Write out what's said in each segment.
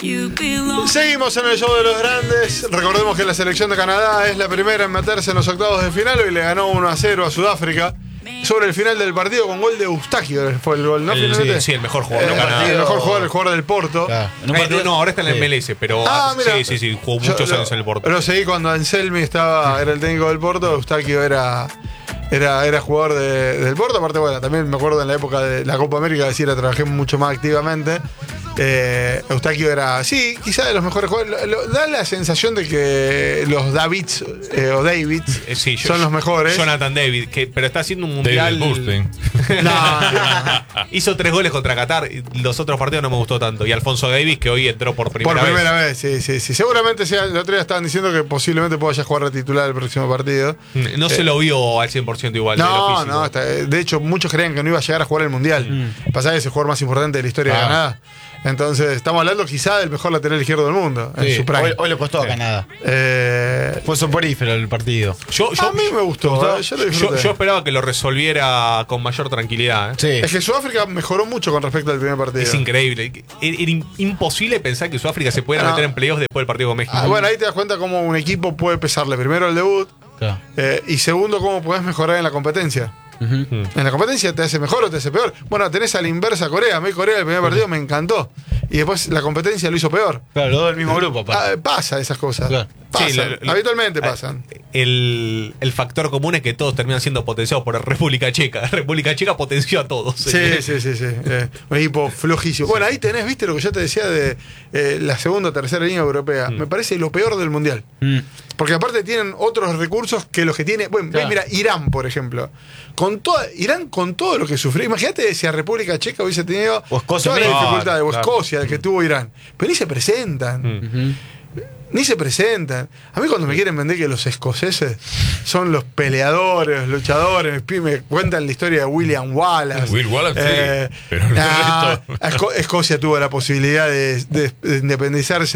Seguimos en el show de los grandes. Recordemos que la selección de Canadá es la primera en meterse en los octavos de final y le ganó 1-0 a Sudáfrica. Sobre el final del partido con gol de Eustáquio fue el gol, ¿no? Sí, el mejor jugador de Canadá. El mejor jugador, el jugador del Porto. Claro. No, ahora está en la MLS, pero mira, sí, jugó muchos años en el Porto. Pero seguí cuando Anselmi era el técnico del Porto. Eustáquio era jugador del Porto. Aparte, bueno, también me acuerdo en la época de la Copa América, trabajé mucho más activamente. Eustáquio era, sí, quizá de los mejores jugadores. Da la sensación de que los Davids son los mejores. Jonathan David, pero está haciendo un mundial. No. Hizo 3 goles contra Qatar. Los otros partidos no me gustó tanto. Y Alfonso Davis, que hoy entró por primera vez. Sí. Seguramente el otro día estaban diciendo que posiblemente pueda jugar de titular el próximo partido. No se lo vio al 100% igual. No. De hecho, muchos creían que no iba a llegar a jugar el mundial. Pasaba que es el jugador más importante de la historia de Canadá. Entonces, estamos hablando quizá del mejor lateral izquierdo del mundo. En su prime. Hoy le costó a Canadá. Fue soporífero el partido. A mí me gustó. Yo esperaba que lo resolviera con mayor tranquilidad. Sí. Es que Sudáfrica mejoró mucho con respecto al primer partido. Es increíble. Era imposible pensar que Sudáfrica se pudiera meter en playoffs después del partido con México. Bueno, ahí te das cuenta cómo un equipo puede pesarle primero el debut. Claro. Y segundo, cómo puedes mejorar en la competencia. En la competencia te hace mejor o te hace peor. Bueno, tenés a la inversa Corea. A mí Corea el primer partido me encantó. Y después la competencia lo hizo peor. Claro, los dos del mismo grupo. Pasa esas cosas. Claro. Pasan, habitualmente pasan. El factor común es que todos terminan siendo potenciados por República Checa. República Checa potenció a todos. Sí. Un equipo flojísimo. Bueno, ahí tenés, viste lo que yo te decía de la segunda o tercera línea europea. Me parece lo peor del mundial. Porque aparte tienen otros recursos que los que tiene. Bueno, mira, Irán, por ejemplo. Irán con todo lo que sufrió. Imagínate si a República Checa hubiese tenido todas las dificultades, o Escocia, que tuvo Irán. Pero ni se presentan. Ni se presentan. A mí cuando me quieren vender que los escoceses son los peleadores, los luchadores, me cuentan la historia de William Wallace. Will Wallace, sí. Pero Escocia tuvo la posibilidad de independizarse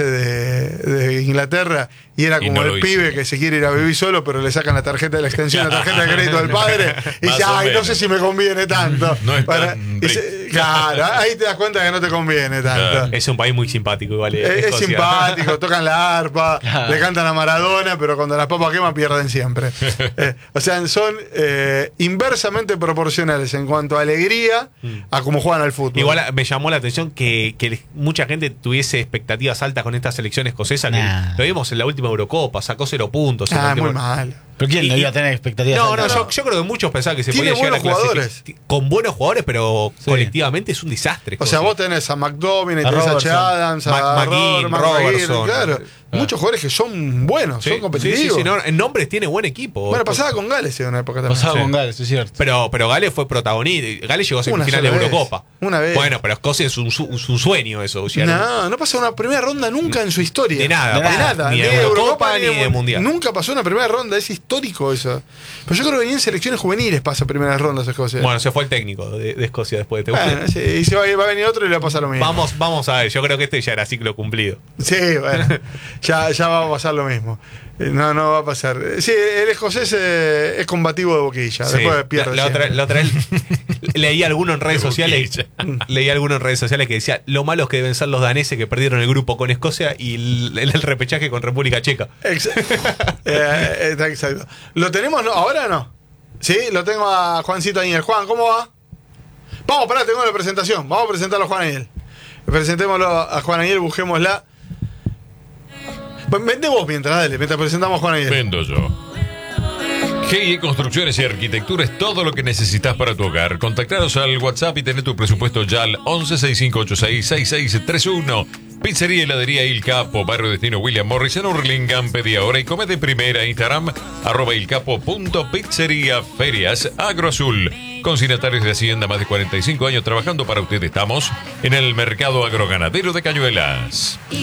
de Inglaterra y era como el pibe que se quiere ir a vivir solo, pero le sacan la tarjeta de la extensión, la tarjeta de crédito del padre y dice, no sé si me conviene tanto. No es tan claro, ahí te das cuenta que no te conviene tanto. Claro. Es un país muy simpático igual. Es simpático, tocan la arpa, le cantan a Maradona, pero cuando las papas queman pierden siempre. O sea, son inversamente proporcionales en cuanto a alegría a cómo juegan al fútbol. Igual me llamó la atención que mucha gente tuviese expectativas altas con esta selección escocesa. Lo vimos en la última Eurocopa, sacó 0 puntos. Muy mal. ¿Pero quién no iba a tener expectativas? Yo creo que muchos pensaban que se podía llegar a clasificar con buenos jugadores, pero colectivamente es un desastre. O sea, vos tenés a McDominay, tenés a Che Adams, a Robertson. Claro. Muchos jugadores que son buenos, son competitivos. En nombres tiene buen equipo. Bueno, pasaba con Gales en una época también. Pasaba con Gales, es cierto. Pero Gales fue protagonista. Gales llegó a semifinal de Eurocopa. Una vez. Bueno, pero Escocia es un sueño eso. No pasó una primera ronda nunca en su historia. De nada. Ni de Eurocopa ni de Mundial. Nunca pasó una primera ronda, es histórico eso. Pero yo creo que ni en selecciones juveniles pasa primeras rondas Escocia. Bueno, se fue el técnico de Escocia después de y se va a venir otro y le va a pasar lo mismo. Vamos a ver, yo creo que este ya era ciclo cumplido. Sí, bueno, ya va a pasar lo mismo. No va a pasar. Sí, el escocés es combativo de boquilla. Sí. Después pierde. La otra vez leí alguno en redes sociales. Leí alguno en redes sociales que decía: lo malo es que deben ser los daneses que perdieron el grupo con Escocia y el repechaje con República Checa. Exacto. ¿Lo tenemos ahora o no? Sí, lo tengo a Juancito Añel. Juan, ¿cómo va? Vamos, tengo la presentación. Vamos a presentarlo a Juan Añel. Presentémoslo a Juan Añel, busquémosla. Vende vos mientras presentamos a Juan Añel. Vendo yo. GIE Construcciones y Arquitectura es todo lo que necesitas para tu hogar. Contactaros al WhatsApp y tener tu presupuesto ya al 1165866631. Pizzería y heladería Il Capo, barrio destino William Morris en Hurlingham. Pedí ahora y come de primera. Instagram @ilcapo.pizzería. Ferias Agroazul. Consignatarios de Hacienda, más de 45 años trabajando para usted. Estamos en el mercado agroganadero de Cañuelas.